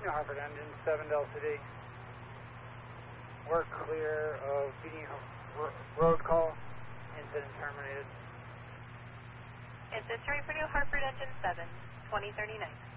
New Hartford engine 7 Delta D. We're clear of beating road call. Incident terminated. Incident for New Hartford engine 7, 2039.